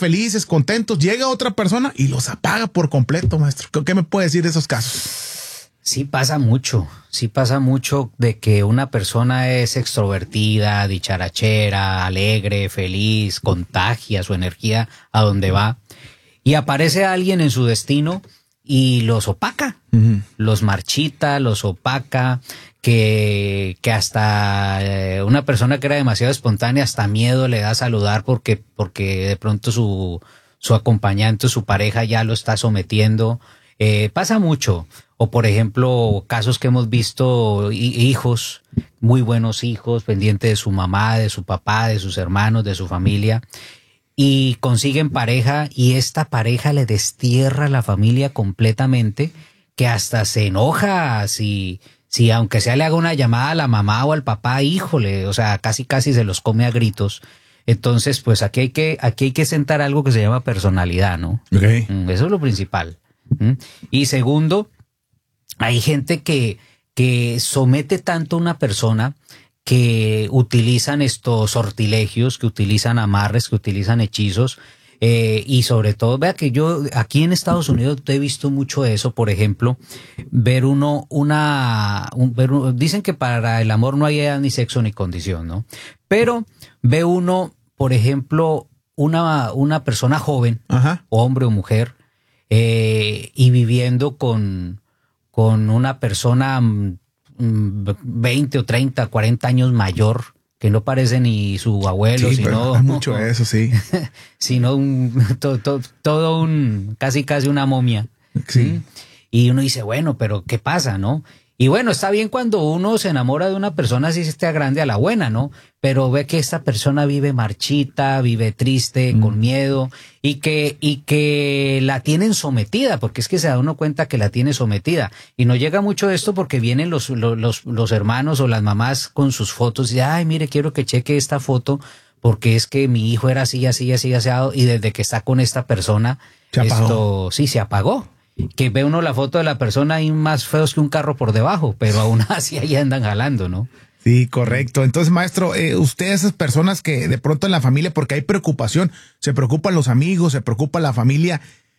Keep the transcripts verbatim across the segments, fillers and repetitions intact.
felices, contentos, llega otra persona y los apaga por completo, maestro. ¿Qué me puede decir de esos casos? Sí pasa mucho, sí pasa mucho de que una persona es extrovertida, dicharachera, alegre, feliz, contagia su energía a donde va y aparece alguien en su destino y los opaca, uh-huh. los marchita, los opaca, que, que hasta eh, una persona que era demasiado espontánea, hasta miedo le da a saludar porque, porque de pronto su, su acompañante, su pareja ya lo está sometiendo. Eh, pasa mucho. O por ejemplo, casos que hemos visto, hijos, muy buenos hijos, pendientes de su mamá, de su papá, de sus hermanos, de su familia, y consiguen pareja y esta pareja le destierra a la familia completamente, que hasta se enoja si, si aunque sea le haga una llamada a la mamá o al papá, híjole, o sea, casi casi se los come a gritos. Entonces, pues aquí hay que, aquí hay que sentar algo que se llama personalidad, ¿no? Okay. Eso es lo principal. Y segundo, hay gente que, que somete tanto a una persona que utilizan estos sortilegios, que utilizan amarres, que utilizan hechizos, eh, y sobre todo, vea que yo aquí en Estados Unidos he visto mucho eso, por ejemplo, ver uno, una, un, ver, dicen que para el amor no hay edad, ni sexo, ni condición, ¿no? Pero ve uno, por ejemplo, una, una persona joven, Ajá. hombre o mujer, eh, y viviendo con, con una persona veinte o treinta, cuarenta años mayor, que no parece ni su abuelo, sí, sino hay mucho eso, sí. sino un, to, to, todo un, casi casi una momia. Sí. ¿sí? Y uno dice, bueno, pero ¿qué pasa, no? Y bueno, está bien cuando uno se enamora de una persona así se esté grande a la buena, ¿no? Pero ve que esta persona vive marchita, vive triste, mm. con miedo, y que, y que la tienen sometida, porque es que se da uno cuenta que la tiene sometida. Y no llega mucho esto porque vienen los, los, los, los hermanos o las mamás con sus fotos y, ay, mire, quiero que cheque esta foto, porque es que mi hijo era así, así, así, así, y desde que está con esta persona, se apagó. esto sí se apagó. Que ve uno la foto de la persona y más feos que un carro por debajo, pero aún así ahí andan jalando, ¿no? Sí, correcto. Entonces, maestro, eh, usted esas personas que de pronto en la familia, porque hay preocupación, se preocupan los amigos, se preocupa la familia,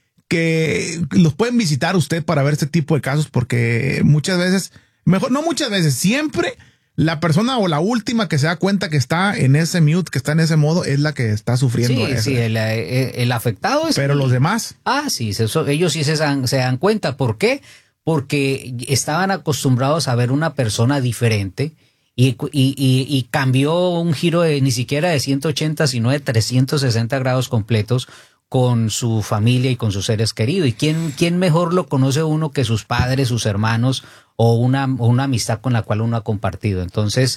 que los pueden visitar usted para ver este tipo de casos, porque muchas veces, mejor, no muchas veces, siempre la persona o la última que se da cuenta que está en ese mute, que está en ese modo, es la que está sufriendo. Sí, eso. sí, el, el afectado es... Pero los demás... Ah, sí, eso, ellos sí se dan, se dan cuenta. ¿Por qué? Porque estaban acostumbrados a ver una persona diferente y, y, y, y cambió un giro de ni siquiera de ciento ochenta, sino de trescientos sesenta grados completos con su familia y con sus seres queridos. ¿Y quién, quién mejor lo conoce uno que sus padres, sus hermanos o una, o una amistad con la cual uno ha compartido? Entonces,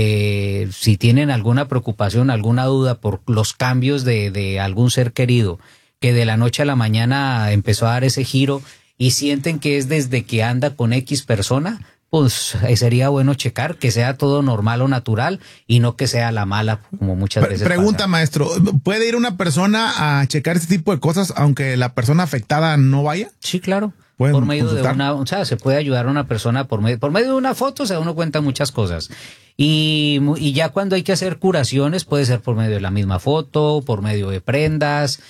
eh, si tienen alguna preocupación, alguna duda por los cambios de, de algún ser querido que de la noche a la mañana empezó a dar ese giro y sienten que es desde que anda con X persona, pues sería bueno checar que sea todo normal o natural y no que sea la mala, como muchas veces Pregunta, pasa. maestro, ¿puede ir una persona a checar este tipo de cosas aunque la persona afectada no vaya? Sí, claro. Por medio consultar? de una, o sea, se puede ayudar a una persona por medio, por medio de una foto, se da uno cuenta muchas cosas. Y, y ya cuando hay que hacer curaciones, puede ser por medio de la misma foto, por medio de prendas.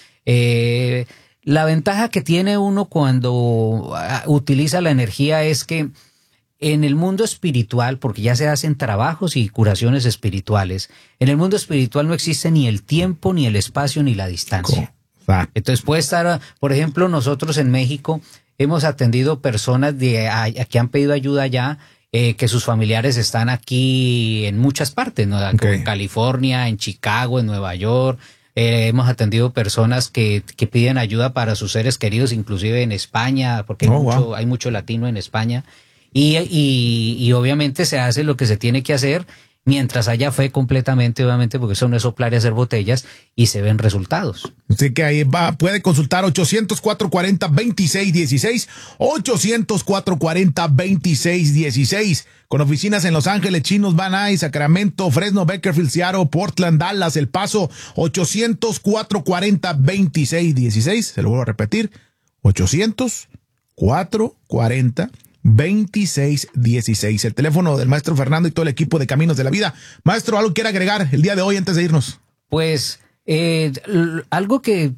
Eh, la ventaja que tiene uno cuando utiliza la energía es que en el mundo espiritual, porque ya se hacen trabajos y curaciones espirituales, en el mundo espiritual no existe ni el tiempo, ni el espacio, ni la distancia. Entonces puede estar, por ejemplo, nosotros en México hemos atendido personas de, a, a que han pedido ayuda allá, eh, que sus familiares están aquí en muchas partes, ¿no? Okay. En California, en Chicago, en Nueva York. Eh, hemos atendido personas que, que piden ayuda para sus seres queridos, inclusive en España, porque hay, oh, mucho, wow. hay mucho latino en España. Y, y, y obviamente se hace lo que se tiene que hacer mientras haya fe completamente, obviamente, porque eso no es soplar y hacer botellas, y se ven resultados. Así que ahí va, puede consultar ochocientos, cuatrocientos cuarenta, veintiséis dieciséis, ochocientos, cuatrocientos cuarenta, veintiséis dieciséis, con oficinas en Los Ángeles, Chinos, Van Nuys, Sacramento, Fresno, Bakersfield, Seattle, Portland, Dallas, El Paso, ochocientos, cuatrocientos cuarenta, veintiséis dieciséis, se lo vuelvo a repetir, ochocientos, cuatrocientos cuarenta, veintiséis dieciséis, el teléfono del maestro Fernando y todo el equipo de Caminos de la Vida. Maestro, ¿algo quiere agregar el día de hoy antes de irnos? Pues eh, algo que